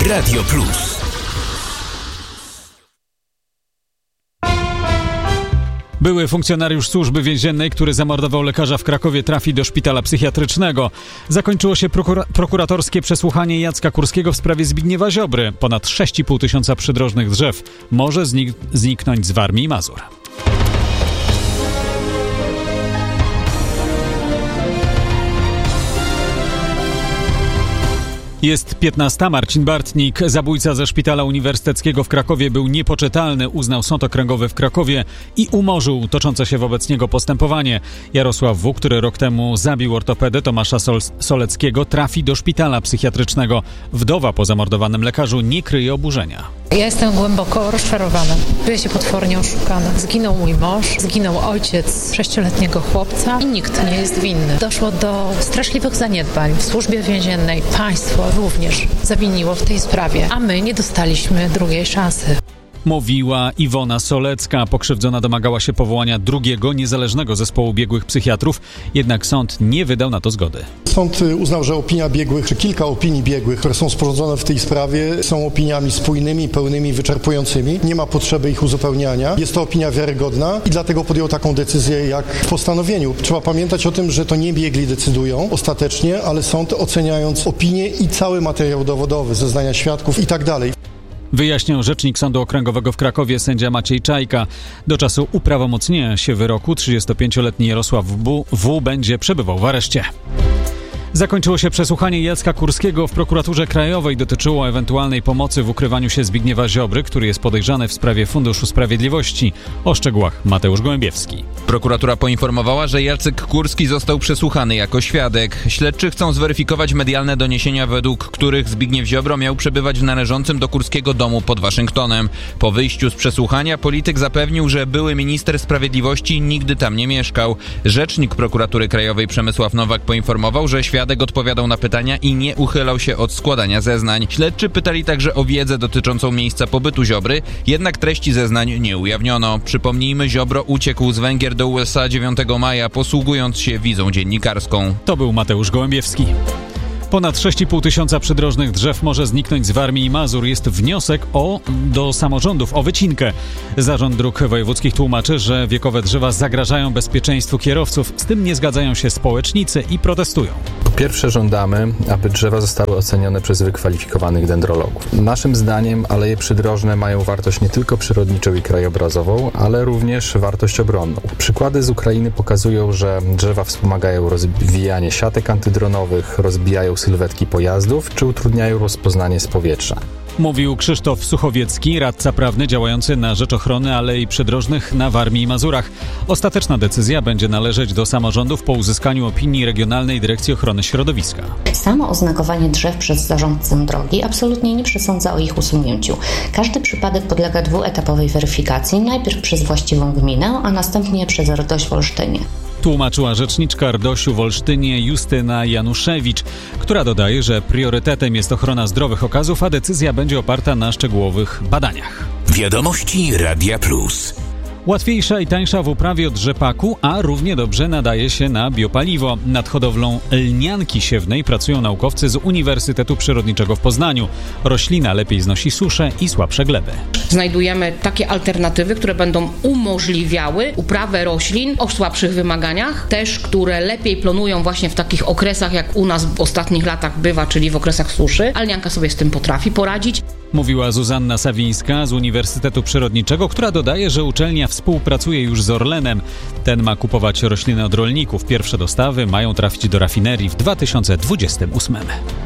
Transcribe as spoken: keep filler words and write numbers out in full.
Radio Plus. Były funkcjonariusz służby więziennej, który zamordował lekarza w Krakowie, trafi do szpitala psychiatrycznego. Zakończyło się prokura- prokuratorskie przesłuchanie Jacka Kurskiego w sprawie Zbigniewa Ziobry. Ponad sześć i pół tysiąca przydrożnych drzew może znik- zniknąć z Warmii i Mazur. Jest piętnasta. Marcin Bartnik, zabójca ze szpitala uniwersyteckiego w Krakowie, był niepoczytalny, uznał Sąd Okręgowy w Krakowie i umorzył toczące się wobec niego postępowanie. Jarosław W., który rok temu zabił ortopedę Tomasza Sol- Soleckiego, trafi do szpitala psychiatrycznego. Wdowa po zamordowanym lekarzu nie kryje oburzenia. Ja jestem głęboko rozczarowana. Czuję się potwornie oszukana. Zginął mój mąż, zginął ojciec sześcioletniego chłopca i nikt nie jest winny. Doszło do straszliwych zaniedbań w służbie więziennej. Państwo również zawiniło w tej sprawie, a my nie dostaliśmy drugiej szansy. Mówiła Iwona Solecka. Pokrzywdzona domagała się powołania drugiego, niezależnego zespołu biegłych psychiatrów, jednak sąd nie wydał na to zgody. Sąd uznał, że opinia biegłych, czy kilka opinii biegłych, które są sporządzone w tej sprawie, są opiniami spójnymi, pełnymi, wyczerpującymi. Nie ma potrzeby ich uzupełniania. Jest to opinia wiarygodna i dlatego podjął taką decyzję jak w postanowieniu. Trzeba pamiętać o tym, że to nie biegli decydują ostatecznie, ale sąd, oceniając opinię i cały materiał dowodowy, zeznania świadków i tak dalej. Wyjaśniał rzecznik Sądu Okręgowego w Krakowie sędzia Maciej Czajka. Do czasu uprawomocnienia się wyroku trzydziestopięcioletni Jarosław W. w. będzie przebywał w areszcie. Zakończyło się przesłuchanie Jacka Kurskiego w prokuraturze krajowej. Dotyczyło ewentualnej pomocy w ukrywaniu się Zbigniewa Ziobry, który jest podejrzany w sprawie Funduszu Sprawiedliwości. O szczegółach Mateusz Gołębiewski. Prokuratura poinformowała, że Jacek Kurski został przesłuchany jako świadek. Śledczy chcą zweryfikować medialne doniesienia, według których Zbigniew Ziobro miał przebywać w należącym do Kurskiego domu pod Waszyngtonem. Po wyjściu z przesłuchania polityk zapewnił, że były minister sprawiedliwości nigdy tam nie mieszkał. Rzecznik prokuratury krajowej Przemysław Nowak poinformował, że świadek odpowiadał na pytania i nie uchylał się od składania zeznań. Śledczy pytali także o wiedzę dotyczącą miejsca pobytu Ziobry, jednak treści zeznań nie ujawniono. Przypomnijmy, Ziobro uciekł z Węgier do U S A dziewiątego maja, posługując się wizą dziennikarską. To był Mateusz Gołębiewski. Ponad sześć i pół tysiąca przydrożnych drzew może zniknąć z Warmii i Mazur. Jest wniosek o, do samorządów o wycinkę. Zarząd Dróg Wojewódzkich tłumaczy, że wiekowe drzewa zagrażają bezpieczeństwu kierowców. Z tym nie zgadzają się społecznicy i protestują. Po pierwsze żądamy, aby drzewa zostały ocenione przez wykwalifikowanych dendrologów. Naszym zdaniem aleje przydrożne mają wartość nie tylko przyrodniczą i krajobrazową, ale również wartość obronną. Przykłady z Ukrainy pokazują, że drzewa wspomagają rozwijanie siatek antydronowych, rozbijają sylwetki pojazdów czy utrudniają rozpoznanie z powietrza. Mówił Krzysztof Suchowiecki, radca prawny działający na rzecz ochrony alei przydrożnych na Warmii i Mazurach. Ostateczna decyzja będzie należeć do samorządów po uzyskaniu opinii Regionalnej Dyrekcji Ochrony Środowiska. Samo oznakowanie drzew przez zarządcę drogi absolutnie nie przesądza o ich usunięciu. Każdy przypadek podlega dwuetapowej weryfikacji, najpierw przez właściwą gminę, a następnie przez R D O Ś w Olsztynie. Tłumaczyła rzeczniczka R D O Ś-u w Olsztynie Justyna Januszewicz, która dodaje, że priorytetem jest ochrona zdrowych okazów, a decyzja będzie oparta na szczegółowych badaniach. Wiadomości Radia Plus. Łatwiejsza i tańsza w uprawie od rzepaku, a równie dobrze nadaje się na biopaliwo. Nad hodowlą lnianki siewnej pracują naukowcy z Uniwersytetu Przyrodniczego w Poznaniu. Roślina lepiej znosi suszę i słabsze gleby. Znajdujemy takie alternatywy, które będą umożliwiały uprawę roślin o słabszych wymaganiach, też które lepiej plonują właśnie w takich okresach, jak u nas w ostatnich latach bywa, czyli w okresach suszy. A lnianka sobie z tym potrafi poradzić. Mówiła Zuzanna Sawińska z Uniwersytetu Przyrodniczego, która dodaje, że uczelnia współpracuje już z Orlenem. Ten ma kupować rośliny od rolników. Pierwsze dostawy mają trafić do rafinerii w dwa tysiące dwudziestym ósmym.